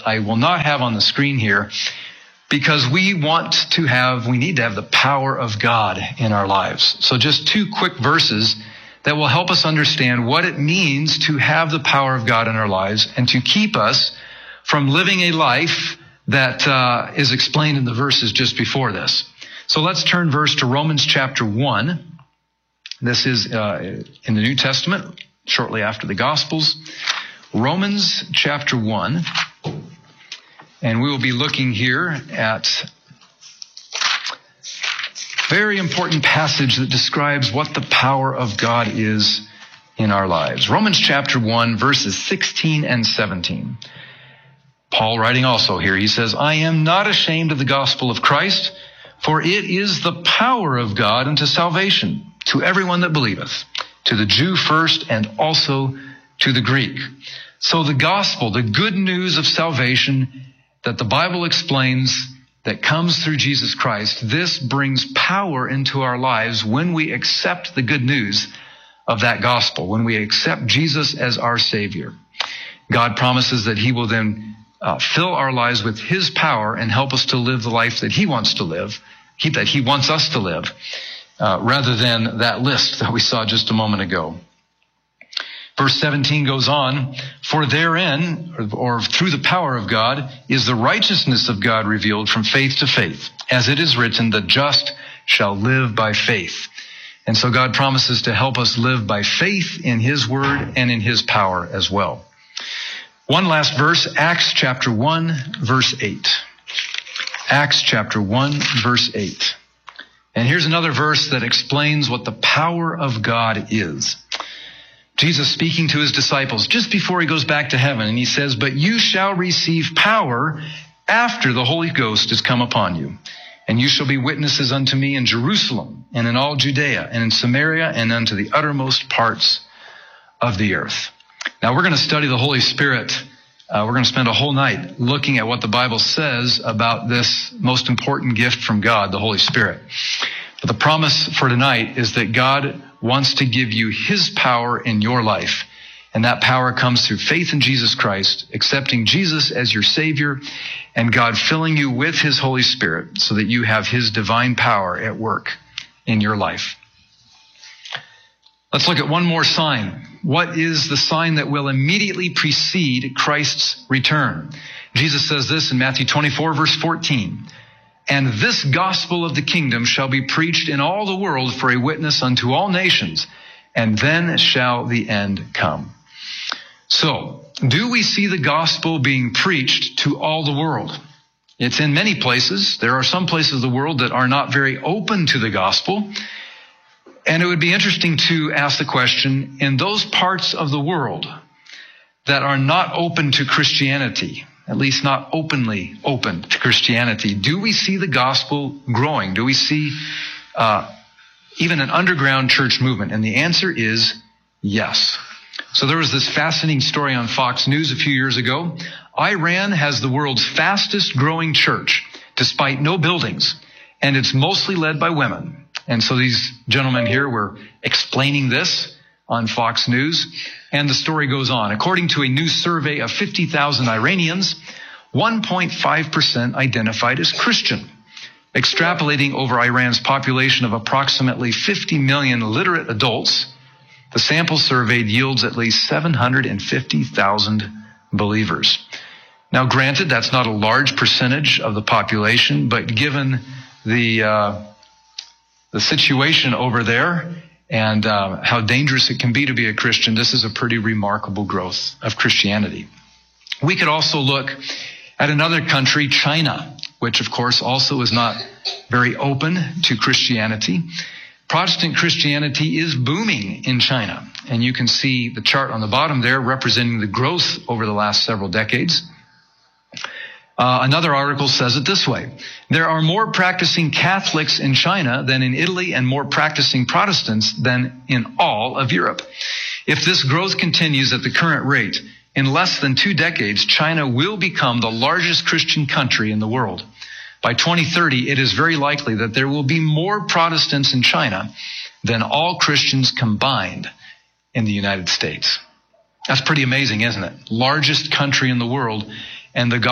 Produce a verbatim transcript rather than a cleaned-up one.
I will not have on the screen here, because we want to have, we need to have the power of God in our lives. So just two quick verses that will help us understand what it means to have the power of God in our lives and to keep us from living a life that uh, is explained in the verses just before this. So let's turn verse to Romans chapter one. This is uh, in the New Testament, shortly after the Gospels. Romans chapter one. And we will be looking here at a very important passage that describes what the power of God is in our lives. Romans chapter one, verses sixteen and seventeen. Paul writing also here, he says, I am not ashamed of the gospel of Christ, for it is the power of God unto salvation to everyone that believeth, to the Jew first and also to the Greek. So the gospel, the good news of salvation that the Bible explains that comes through Jesus Christ, this brings power into our lives when we accept the good news of that gospel, when we accept Jesus as our Savior. God promises that he will then uh, fill our lives with his power and help us to live the life that he wants to live, he, that he wants us to live, uh, rather than that list that we saw just a moment ago. Verse seventeen goes on, for therein, or, or through the power of God, is the righteousness of God revealed from faith to faith. As it is written, the just shall live by faith. And so God promises to help us live by faith in his word and in his power as well. One last verse, Acts chapter one, verse eight. Acts chapter one, verse eight. And here's another verse that explains what the power of God is. Jesus speaking to his disciples just before he goes back to heaven, and he says, but you shall receive power after the Holy Ghost is come upon you. And you shall be witnesses unto me in Jerusalem and in all Judea and in Samaria and unto the uttermost parts of the earth. Now we're going to study the Holy Spirit. Uh, we're going to spend a whole night looking at what the Bible says about this most important gift from God, the Holy Spirit. But the promise for tonight is that God wants to give you his power in your life. And that power comes through faith in Jesus Christ, accepting Jesus as your Savior, and God filling you with his Holy Spirit so that you have his divine power at work in your life. Let's look at one more sign. What is the sign that will immediately precede Christ's return? Jesus says this in Matthew twenty-four, verse fourteen. And this gospel of the kingdom shall be preached in all the world for a witness unto all nations, and then shall the end come. So, do we see the gospel being preached to all the world? It's in many places. There are some places of the world that are not very open to the gospel. And it would be interesting to ask the question, in those parts of the world that are not open to Christianity, at least not openly open to Christianity, do we see the gospel growing? Do we see uh, even an underground church movement? And the answer is yes. So there was this fascinating story on Fox News a few years ago. Iran has the world's fastest growing church, despite no buildings, and it's mostly led by women. And so these gentlemen here were explaining this on Fox News. And the story goes on. According to a new survey of fifty thousand Iranians, one point five percent identified as Christian. Extrapolating over Iran's population of approximately fifty million literate adults, the sample surveyed yields at least seven hundred fifty thousand believers. Now, granted, that's not a large percentage of the population, but given the uh, the situation over there, and uh, how dangerous it can be to be a Christian, this is a pretty remarkable growth of Christianity. We could also look at another country, China, which of course also is not very open to Christianity. Protestant Christianity is booming in China. And you can see the chart on the bottom there representing the growth over the last several decades. Uh, another article says it this way. There are more practicing Catholics in China than in Italy and more practicing Protestants than in all of Europe. If this growth continues at the current rate, in less than two decades, China will become the largest Christian country in the world. By twenty thirty, it is very likely that there will be more Protestants in China than all Christians combined in the United States. That's pretty amazing, isn't it? Largest country in the world, and the